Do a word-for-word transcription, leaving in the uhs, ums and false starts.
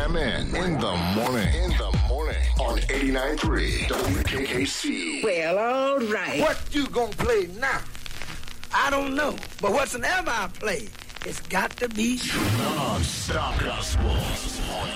M N in the morning. In the morning on eighty-nine point three W K K C. Well, all right. What you gonna play now? I don't know. But whatsoever I play, it's got to be Non-stop gospel on